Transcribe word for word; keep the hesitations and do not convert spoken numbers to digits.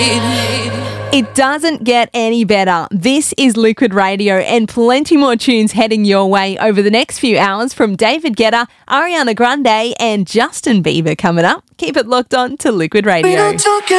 It doesn't get any better. This is Liquid Radio and plenty more tunes heading your way over the next few hours from David Guetta, Ariana Grande and Justin Bieber coming up. Keep it locked on to Liquid Radio.